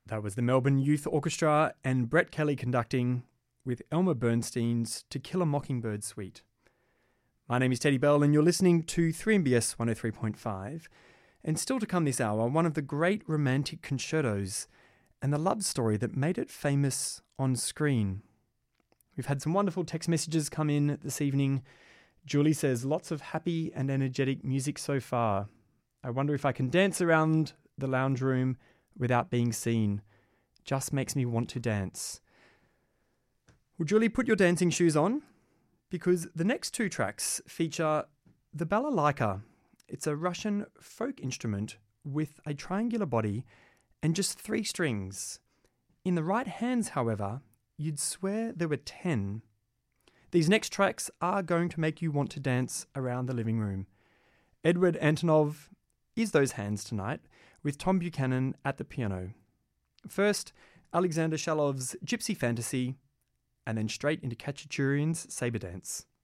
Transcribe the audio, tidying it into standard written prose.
That was the Melbourne Youth Orchestra and Brett Kelly conducting with Elmer Bernstein's To Kill a Mockingbird Suite. My name is Teddy Bell and you're listening to 3MBS 103.5. And still to come this hour, one of the great romantic concertos and the love story that made it famous on screen. We've had some wonderful text messages come in this evening. Julie says, lots of happy and energetic music so far. I wonder if I can dance around the lounge room without being seen. Just makes me want to dance. Well, Julie, put your dancing shoes on because the next two tracks feature the balalaika. It's a Russian folk instrument with a triangular body and just 3 strings. In the right hands, however, you'd swear there were 10. These next tracks are going to make you want to dance around the living room. Edward Antonov is those hands tonight, with Tom Buchanan at the piano. First, Alexander Shalov's Gypsy Fantasy, and then straight into Khachaturian's Sabre Dance.